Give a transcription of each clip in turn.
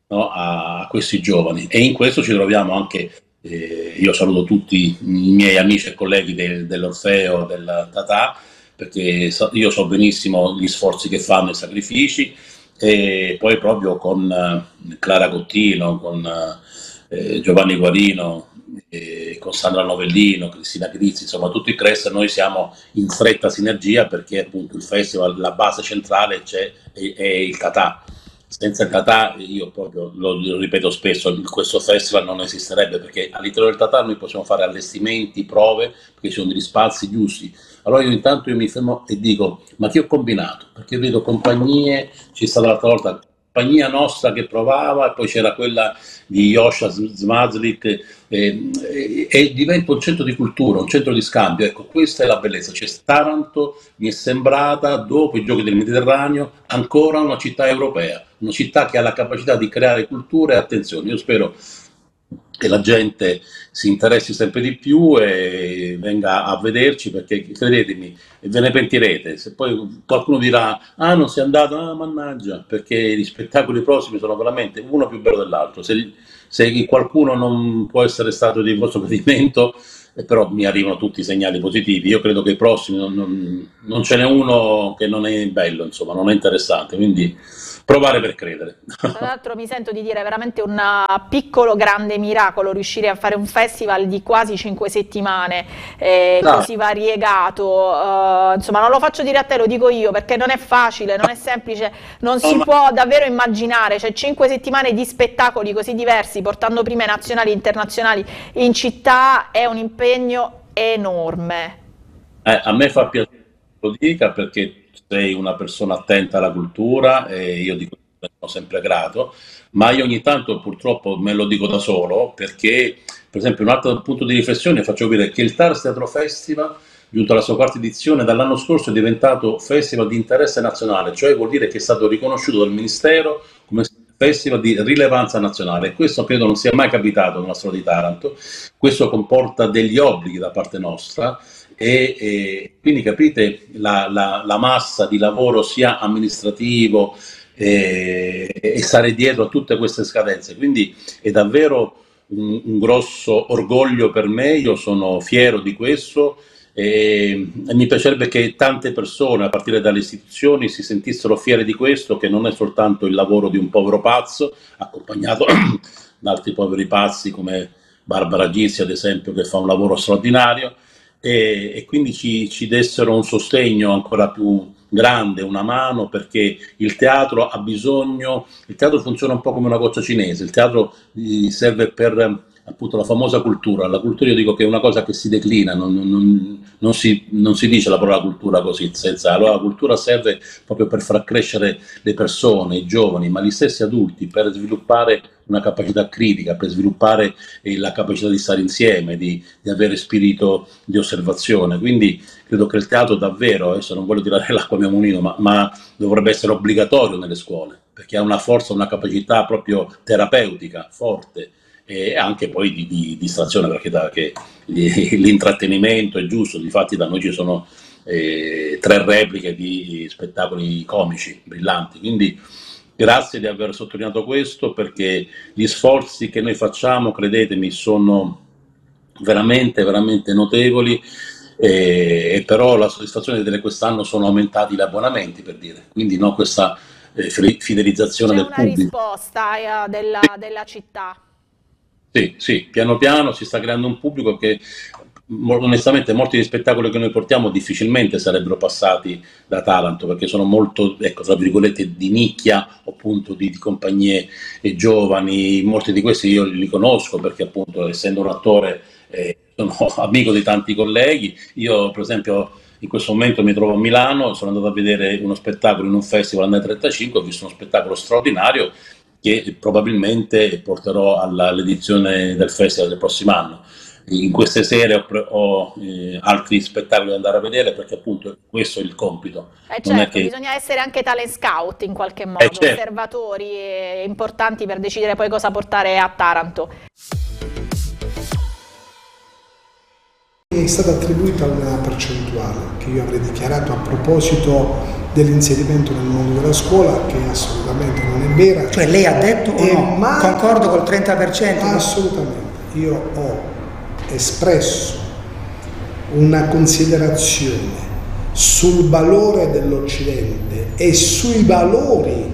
no, a questi giovani, e in questo ci troviamo anche, io saluto tutti i miei amici e colleghi dell'Orfeo, del Tatà, perché io so benissimo gli sforzi che fanno, i sacrifici, e poi proprio con Clara Cottino, con Giovanni Guarino, con Sandra Novellino, Cristina Grizzi, insomma tutto il CRES, noi siamo in stretta sinergia perché appunto il festival, la base centrale è il Tatà. Senza il Tatà, io proprio lo ripeto spesso, questo festival non esisterebbe, perché all'interno del Tatà noi possiamo fare allestimenti, prove, perché ci sono degli spazi giusti. Allora io mi fermo e dico, ma che ho combinato? Perché vedo compagnie, c'è stata l'altra volta compagnia nostra che provava, e poi c'era quella di Joscha Zmazlik, e diventa un centro di cultura, un centro di scambio. Ecco, questa è la bellezza. C'è Taranto, mi è sembrata, dopo i giochi del Mediterraneo, ancora una città europea, una città che ha la capacità di creare cultura e attenzione. Io spero che la gente si interessi sempre di più e venga a vederci, perché credetemi, ve ne pentirete. Se poi qualcuno dirà, ah non sei andato, ah mannaggia, perché gli spettacoli prossimi sono veramente uno più bello dell'altro. Se qualcuno non può essere stato di vostro gradimento, però mi arrivano tutti i segnali positivi. Io credo che i prossimi non ce n'è uno che non è bello, insomma, non è interessante, quindi provare per credere. Tra l'altro mi sento di dire veramente un piccolo grande miracolo riuscire a fare un festival di quasi 5 settimane, Ah, così variegato, insomma non lo faccio dire a te, lo dico io, perché non è facile, non è semplice, non no, si ma può davvero immaginare, cioè 5 settimane di spettacoli così diversi, portando prime nazionali e internazionali in città, è un impegno enorme. a me fa piacere che lo dica, perché sei una persona attenta alla cultura e io di questo sono sempre grato, ma io ogni tanto purtroppo me lo dico da solo perché, per esempio, un altro punto di riflessione faccio vedere che il Tars Teatro Festival, giunto alla sua quarta edizione, dall'anno scorso è diventato festival di interesse nazionale, cioè vuol dire che è stato riconosciuto dal Ministero come festival di rilevanza nazionale, e questo credo non sia mai capitato nella storia di Taranto. Questo comporta degli obblighi da parte nostra, e quindi capite la massa di lavoro sia amministrativo, e stare dietro a tutte queste scadenze. Quindi è davvero un grosso orgoglio per me, io sono fiero di questo, e mi piacerebbe che tante persone, a partire dalle istituzioni, si sentissero fiere di questo, che non è soltanto il lavoro di un povero pazzo, accompagnato da altri poveri pazzi come Barbara Gissi, ad esempio, che fa un lavoro straordinario, e quindi ci dessero un sostegno ancora più grande, una mano, perché il teatro funziona un po' come una goccia cinese, il teatro serve per appunto la famosa cultura. La cultura, io dico che è una cosa che si declina, non si dice la parola cultura così senza. Allora la cultura serve proprio per far crescere le persone, i giovani, ma gli stessi adulti, per sviluppare una capacità critica, per sviluppare la capacità di stare insieme, di avere spirito di osservazione. Quindi credo che il teatro davvero, adesso non voglio tirare l'acqua al mio mulino, ma dovrebbe essere obbligatorio nelle scuole, perché ha una forza, una capacità proprio terapeutica forte, e anche poi di distrazione, perché che l'intrattenimento è giusto. Difatti da noi ci sono 3 repliche di spettacoli comici brillanti, quindi grazie di aver sottolineato questo, perché gli sforzi che noi facciamo, credetemi, sono veramente, veramente notevoli, e però la soddisfazione di vedere quest'anno sono aumentati gli abbonamenti, per dire, quindi no, questa fidelizzazione C'è del una pubblico. risposta della città. Sì, sì, piano piano si sta creando un pubblico che, onestamente, molti degli spettacoli che noi portiamo difficilmente sarebbero passati da Taranto, perché sono molto, ecco, tra virgolette, di nicchia, o appunto di compagnie giovani. Molti di questi io li conosco perché, appunto, essendo un attore, sono amico di tanti colleghi. Io, per esempio, in questo momento mi trovo a Milano, sono andato a vedere uno spettacolo in un festival Under 35, ho visto uno spettacolo straordinario che probabilmente porterò all'edizione del festival del prossimo anno. In queste sere ho altri spettacoli da andare a vedere, perché appunto questo è il compito. Non è Certo, che... bisogna essere anche talent scout in qualche modo, certo. osservatori importanti per decidere poi cosa portare a Taranto. Mi è stata attribuita una percentuale che io avrei dichiarato a proposito dell'inserimento nel mondo della scuola, che assolutamente non è vera. Cioè lei ha detto o no? Concordo col 30%? Assolutamente. Io ho espresso una considerazione sul valore dell'Occidente e sui valori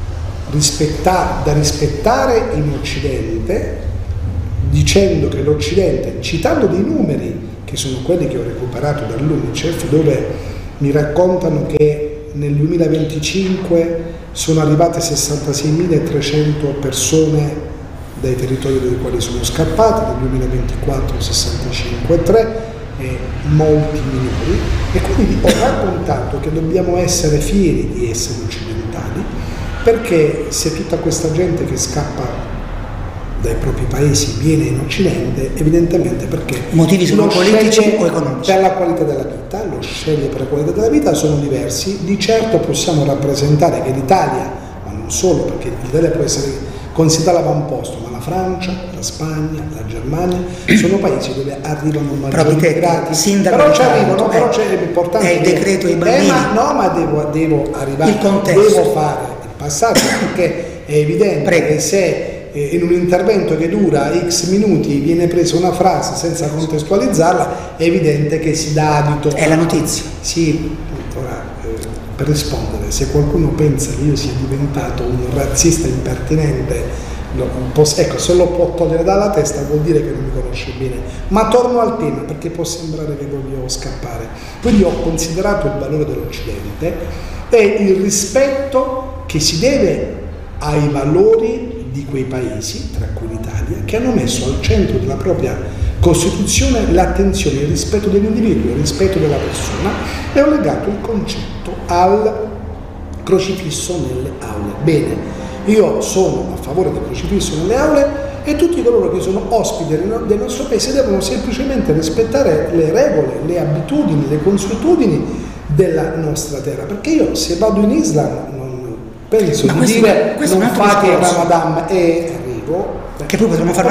da rispettare in Occidente, dicendo che l'Occidente, citando dei numeri che sono quelli che ho recuperato dall'UNICEF, dove mi raccontano che nel 2025 sono arrivate 66.300 persone dai territori dai quali sono scappate, nel 2024 65,3 e molti minori, e quindi ho raccontato che dobbiamo essere fieri di essere occidentali, perché se tutta questa gente che scappa dai propri paesi viene in Occidente, evidentemente perché motivi sono politici o economici? Per la qualità della vita, lo sceglie per la qualità della vita, sono diversi. Di certo possiamo rappresentare che l'Italia, ma non solo, perché l'Italia può essere considerata l'avamposto, ma la Francia, la Spagna, la Germania sono paesi dove arrivano maggiori immigrati. Sindaco, però c'è l'importante è il decreto ai bambini. Ma devo arrivare, il contesto. Devo fare il passaggio, perché è evidente che se in un intervento che dura X minuti viene presa una frase senza contestualizzarla, è evidente che si dà adito. È la notizia. Sì, ora, per rispondere, se qualcuno pensa che io sia diventato un razzista impertinente, ecco, se lo può togliere dalla testa vuol dire che non mi conosce bene. Ma torno al tema, perché può sembrare che voglio scappare. Quindi ho considerato il valore dell'Occidente e il rispetto che si deve ai valori di quei paesi, tra cui l'Italia, che hanno messo al centro della propria Costituzione l'attenzione, il rispetto dell'individuo, il rispetto della persona, e ho legato il concetto al crocifisso nelle aule. Bene, io sono a favore del crocifisso nelle aule e tutti coloro che sono ospiti del nostro paese devono semplicemente rispettare le regole, le abitudini, le consuetudini della nostra terra, perché io se vado in Islam penso di dire non fate il Ramadan e arrivo, che poi potremmo fare un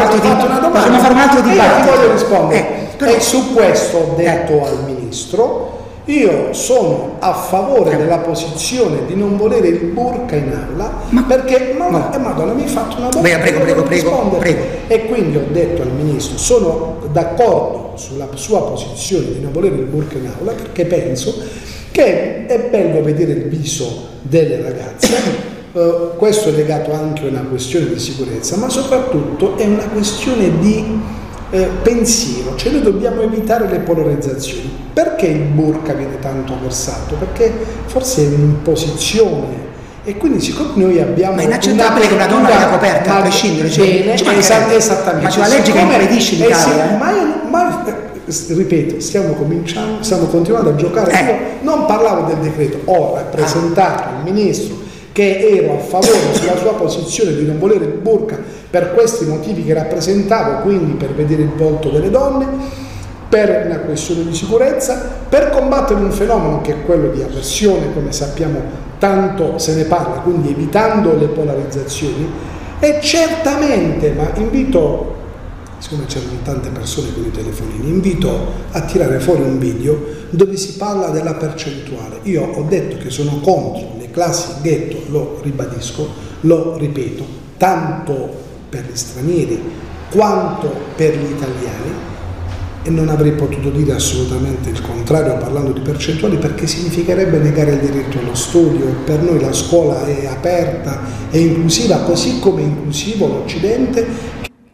altro dibattito. Ti voglio rispondere. E su questo ho detto al ministro, io sono a favore della posizione di non volere il burqa in aula, perché Madonna mi ha fatto una domanda. Prego. E quindi ho detto al ministro, sono d'accordo sulla sua posizione di non volere il burqa in aula, perché penso che è bello vedere il viso delle ragazze, questo è legato anche a una questione di sicurezza, ma soprattutto è una questione di pensiero, cioè noi dobbiamo evitare le polarizzazioni. Perché il burqa viene tanto avversato? Perché forse è un'imposizione, e quindi siccome noi abbiamo... Ma è inaccettabile che una donna venga coperta, a prescindere, esattamente. Ma c'è una legge che impedisce l'Italia. Ripeto, stiamo continuando a giocare. Io non parlavo del decreto, ho rappresentato il ministro che ero a favore sulla sua posizione di non volere il burqa per questi motivi che rappresentavo, quindi per vedere il volto delle donne, per una questione di sicurezza, per combattere un fenomeno che è quello di avversione, come sappiamo tanto se ne parla, quindi evitando le polarizzazioni. E certamente, ma invito, siccome c'erano tante persone con i telefonini, invito a tirare fuori un video dove si parla della percentuale. Io ho detto che sono contro le classi ghetto, lo ribadisco, lo ripeto, tanto per gli stranieri quanto per gli italiani, e non avrei potuto dire assolutamente il contrario parlando di percentuali, perché significherebbe negare il diritto allo studio. Per noi la scuola è aperta e inclusiva, così come è inclusivo l'Occidente.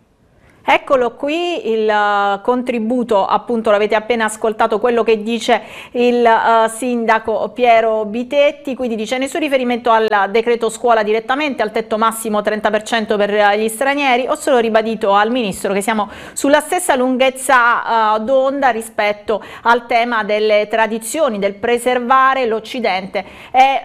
Eccolo qui il contributo, appunto l'avete appena ascoltato, quello che dice il sindaco Piero Bitetti. Quindi dice: nessun riferimento al decreto scuola direttamente, al tetto massimo 30% per gli stranieri. Ho solo ribadito al ministro che siamo sulla stessa lunghezza d'onda rispetto al tema delle tradizioni, del preservare l'Occidente e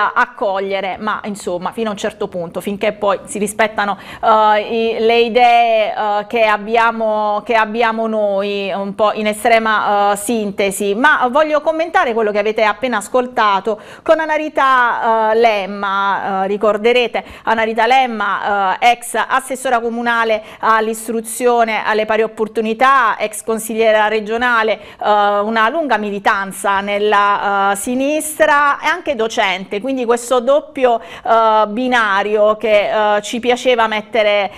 dell'accogliere, ma insomma fino a un certo punto, finché poi si rispettano le idee che abbiamo noi, un po' in estrema sintesi, ma voglio commentare quello che avete appena ascoltato con Anarita Lemma. Ricorderete Anarita Lemma, ex assessora comunale all'istruzione, alle pari opportunità, ex consigliera regionale, una lunga militanza nella sinistra e anche docente, quindi questo doppio binario che ci piaceva mettere